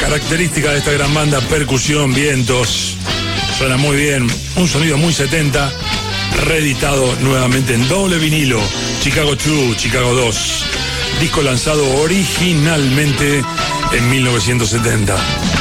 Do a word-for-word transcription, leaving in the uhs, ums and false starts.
característica de esta gran banda, percusión, vientos. Suena muy bien, un sonido muy setenta, reeditado nuevamente en doble vinilo, Chicago True, Chicago dos, disco lanzado originalmente en mil novecientos setenta.